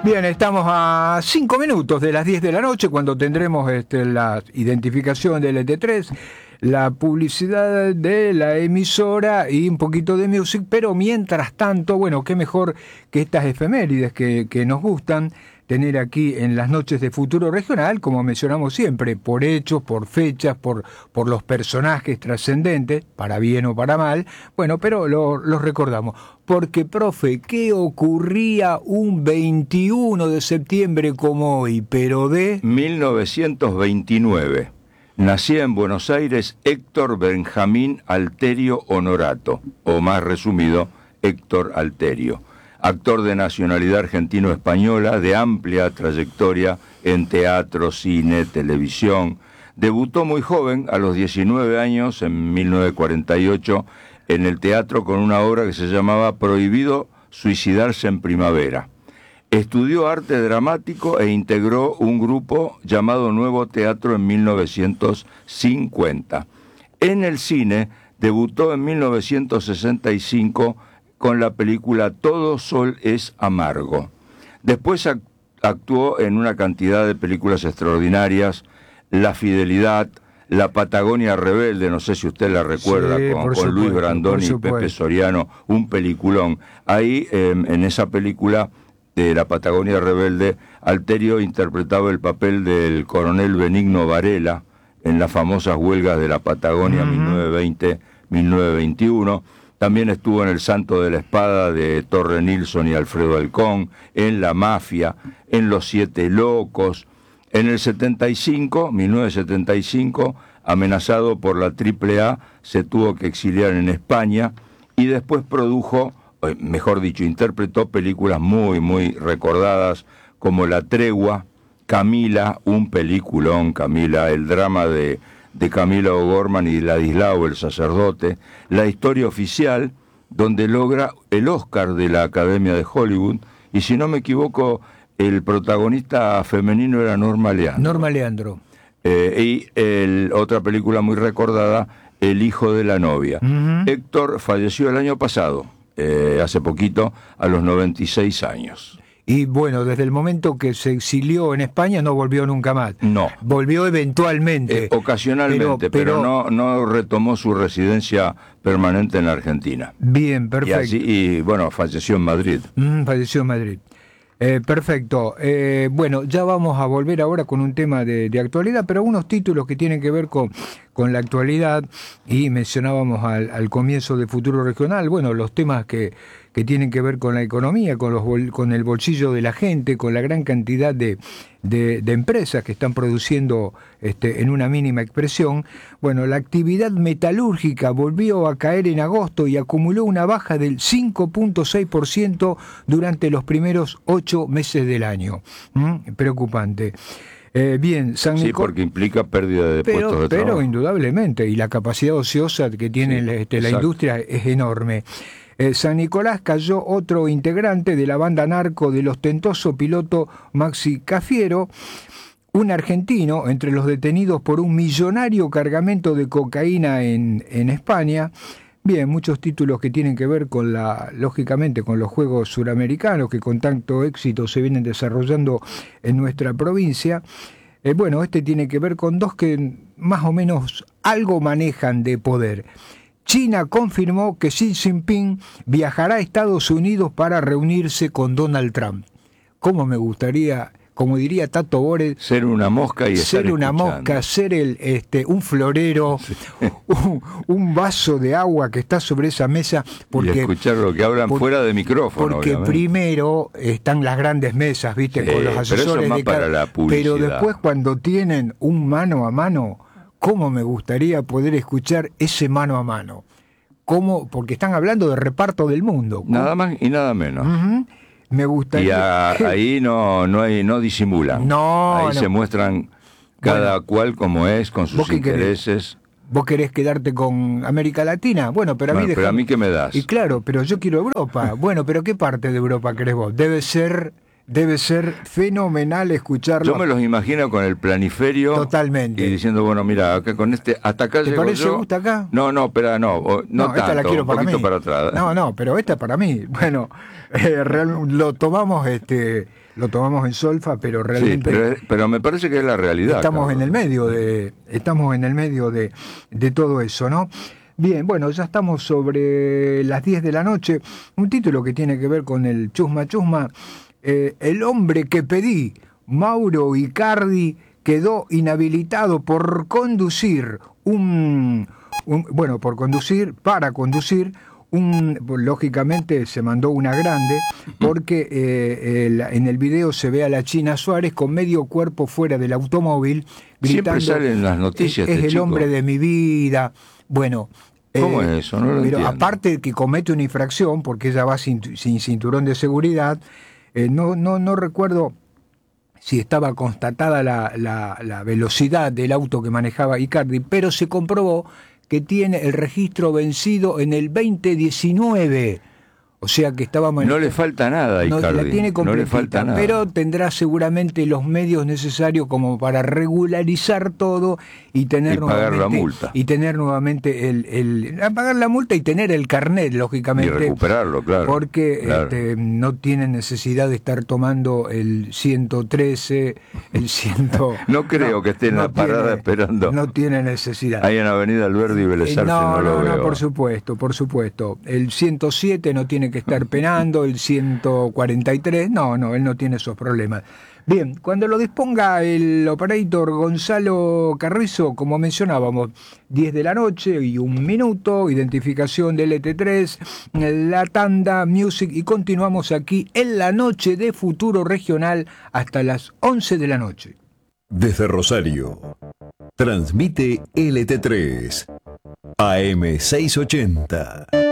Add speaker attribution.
Speaker 1: Bien, estamos a 5 minutos de las 10 de la noche cuando tendremos la identificación del ET3, la publicidad de la emisora y un poquito de music, pero mientras tanto, bueno, qué mejor que estas efemérides que nos gustan tener aquí en las noches de Futuro Regional, como mencionamos siempre, por hechos, por fechas, por los personajes trascendentes, para bien o para mal, bueno, pero los recordamos. Porque, profe, ¿qué ocurría un 21 de septiembre como hoy, pero de
Speaker 2: 1929? Nacía en Buenos Aires Héctor Benjamín Alterio Honorato, o más resumido, Héctor Alterio. Actor de nacionalidad argentino-española, de amplia trayectoria en teatro, cine, televisión. Debutó muy joven, a los 19 años, en 1948, en el teatro con una obra que se llamaba Prohibido suicidarse en primavera. Estudió arte dramático e integró un grupo llamado Nuevo Teatro en 1950. En el cine debutó en 1965 con la película Todo Sol es Amargo. Después actuó en una cantidad de películas extraordinarias, La Fidelidad, La Patagonia Rebelde, no sé si usted la recuerda,
Speaker 1: sí,
Speaker 2: con Luis Brandoni y Pepe Soriano, un peliculón. Ahí, en esa película de La Patagonia Rebelde, Alterio interpretaba el papel del coronel Benigno Varela en las famosas huelgas de la Patagonia 1920-1921. También estuvo en El Santo de la Espada de Torre Nilsson y Alfredo Alcón, en La Mafia, en Los Siete Locos. En el 1975, amenazado por la AAA, se tuvo que exiliar en España y después produjo, mejor dicho, interpretó películas muy, muy recordadas como La Tregua, Camila, un peliculón, Camila, el drama de Camila O'Gorman y Ladislao, el sacerdote, La Historia Oficial, donde logra el Oscar de la Academia de Hollywood, y si no me equivoco, el protagonista femenino era Norma Leandro.
Speaker 1: Norma Leandro.
Speaker 2: Y otra película muy recordada, El Hijo de la Novia. Héctor falleció el año pasado, hace poquito, a los 96 años.
Speaker 1: Y bueno, desde el momento que se exilió en España no volvió nunca más.
Speaker 2: No.
Speaker 1: Volvió eventualmente.
Speaker 2: Ocasionalmente, pero no retomó su residencia permanente en la Argentina.
Speaker 1: Bien, perfecto.
Speaker 2: Y bueno, falleció en Madrid.
Speaker 1: Falleció en Madrid. Perfecto. Bueno, ya vamos a volver ahora con un tema de actualidad, pero unos títulos que tienen que ver con la actualidad, y mencionábamos al comienzo de Futuro Regional, bueno, los temas que tienen que ver con la economía, con el bolsillo de la gente, con la gran cantidad de empresas que están produciendo en una mínima expresión. Bueno, la actividad metalúrgica volvió a caer en agosto y acumuló una baja del 5.6% durante los primeros 8 meses del año. Preocupante. Bien, San Nicolás.
Speaker 2: Sí, porque implica pérdida de puestos de trabajo.
Speaker 1: Pero indudablemente, y la capacidad ociosa que tiene la industria es enorme. San Nicolás cayó otro integrante de la banda narco del ostentoso piloto Maxi Cafiero, un argentino entre los detenidos por un millonario cargamento de cocaína en España. Bien, muchos títulos que tienen que ver lógicamente con los Juegos Suramericanos que con tanto éxito se vienen desarrollando en nuestra provincia. Bueno, tiene que ver con dos que más o menos algo manejan de poder. China confirmó que Xi Jinping viajará a Estados Unidos para reunirse con Donald Trump. ¿Cómo me gustaría, como diría Tato Bores,
Speaker 2: ser una mosca y estar
Speaker 1: ser una
Speaker 2: escuchando?
Speaker 1: Mosca, ser un florero, sí. un vaso de agua que está sobre esa mesa,
Speaker 2: y escuchar lo que hablan fuera de micrófono,
Speaker 1: porque
Speaker 2: obviamente.
Speaker 1: Primero están las grandes mesas, viste, con los asesores,
Speaker 2: pero eso es más para la publicidad.
Speaker 1: Pero después cuando tienen un mano a mano, ¿cómo me gustaría poder escuchar ese mano a mano? ¿Cómo? Porque están hablando de reparto del mundo. ¿Cómo?
Speaker 2: Nada más y nada menos.
Speaker 1: Me gustaría.
Speaker 2: Y ahí no disimulan. Ahí se muestran cada cual como es, con sus intereses.
Speaker 1: ¿Vos querés quedarte con América Latina? Bueno, pero a mí...
Speaker 2: Pero a mí, ¿qué me das?
Speaker 1: Y claro, pero yo quiero Europa. Bueno, pero ¿qué parte de Europa querés vos? Debe ser fenomenal escucharlo.
Speaker 2: Yo me los imagino con el planiferio.
Speaker 1: Totalmente.
Speaker 2: Y diciendo, bueno, mira, acá con hasta acá llego yo. ¿Te parece
Speaker 1: gusta acá?
Speaker 2: No, espera, no tanto,
Speaker 1: esta la quiero
Speaker 2: un poquito para atrás.
Speaker 1: No, pero esta para mí. Bueno, lo tomamos lo tomamos en solfa, pero realmente...
Speaker 2: Sí, pero me parece que es la realidad.
Speaker 1: Estamos
Speaker 2: Carlos.
Speaker 1: en el medio de todo eso, ¿no? Bien, bueno, ya estamos sobre las 10 de la noche. Un título que tiene que ver con el chusma chusma. El hombre que pedí, Mauro Icardi, quedó inhabilitado por conducir para conducir, lógicamente se mandó una grande, porque en el video se ve a la China Suárez con medio cuerpo fuera del automóvil, gritando,
Speaker 2: siempre salen las noticias.
Speaker 1: Es el
Speaker 2: chico.
Speaker 1: hombre de mi vida. Bueno,
Speaker 2: ¿cómo es eso? No lo
Speaker 1: pero
Speaker 2: entiendo.
Speaker 1: aparte de que comete una infracción, porque ella va sin cinturón de seguridad, no recuerdo si estaba constatada la velocidad del auto que manejaba Icardi, pero se comprobó que tiene el registro vencido en el 2019. O sea que estaba
Speaker 2: No le falta nada a Icardi.
Speaker 1: La tiene completita,
Speaker 2: no le falta nada.
Speaker 1: pero tendrá seguramente los medios necesarios como para regularizar todo y tener
Speaker 2: pagar la multa.
Speaker 1: Y tener nuevamente pagar la multa y tener el carnet, lógicamente.
Speaker 2: Y recuperarlo, claro.
Speaker 1: Porque
Speaker 2: claro.
Speaker 1: No tiene necesidad de estar tomando el 113, el 100...
Speaker 2: No creo que esté en la parada esperando.
Speaker 1: No tiene necesidad.
Speaker 2: Ahí en Avenida Alberdi y Vélez Arce no lo veo.
Speaker 1: Por supuesto. El 107 no tiene que estar penando, el 143, no, él no tiene esos problemas. Bien, cuando lo disponga el operator Gonzalo Carrizo, como mencionábamos, 10 de la noche y 1 minuto, identificación del ET3, la tanda, music, y continuamos aquí en la noche de Futuro Regional hasta las 11 de la noche.
Speaker 3: Desde Rosario, transmite LT3, AM 680.